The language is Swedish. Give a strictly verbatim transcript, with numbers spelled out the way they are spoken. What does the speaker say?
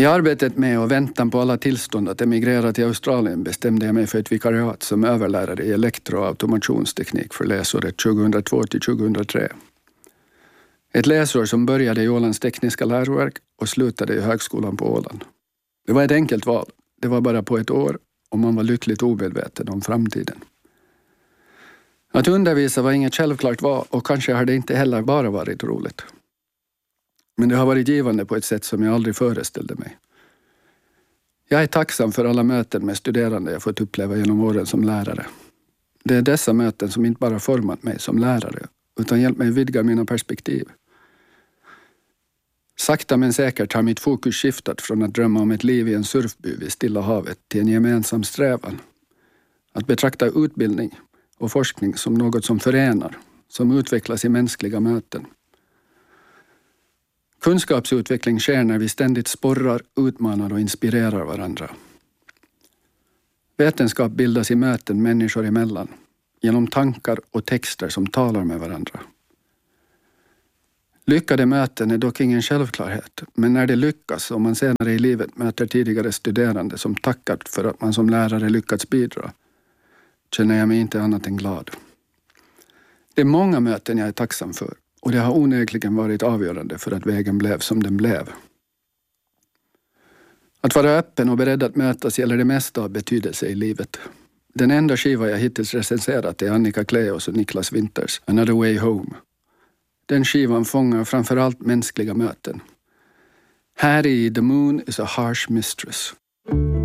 I arbetet med och väntan på alla tillstånd att emigrera till Australien bestämde jag mig för ett vikariat som överlärare i elektro- och automationsteknik för läsåret tjugohundratvå till tjugohundratre. Ett läsår som började i Ålands tekniska läroverk och slutade i högskolan på Åland. Det var ett enkelt val. Det var bara på ett år och man var lyckligt omedveten om framtiden. Att undervisa var inget självklart val och kanske har det inte heller bara varit roligt. Men det har varit givande på ett sätt som jag aldrig föreställde mig. Jag är tacksam för alla möten med studerande jag fått uppleva genom åren som lärare. Det är dessa möten som inte bara format mig som lärare utan hjälpt mig vidga mina perspektiv. Sakta men säkert har mitt fokus skiftat från att drömma om ett liv i en surfby vid Stilla havet till en gemensam strävan. Att betrakta utbildning och forskning som något som förenar, som utvecklas i mänskliga möten. Kunskapsutveckling sker när vi ständigt sporrar, utmanar och inspirerar varandra. Vetenskap bildas i möten människor emellan, genom tankar och texter som talar med varandra. Lyckade möten är dock ingen självklarhet, men när det lyckas och man senare i livet möter tidigare studerande som tackat för att man som lärare lyckats bidra, känner jag mig inte annat än glad. Det är många möten jag är tacksam för och det har onekligen varit avgörande för att vägen blev som den blev. Att vara öppen och beredd att mötas gäller det mesta av betydelse i livet. Den enda skiva jag hittills recenserat är Annika Kleos och Niklas Winters Another Way Home. Den skivan fångar framförallt mänskliga möten. Här i The Moon is a Harsh Mistress.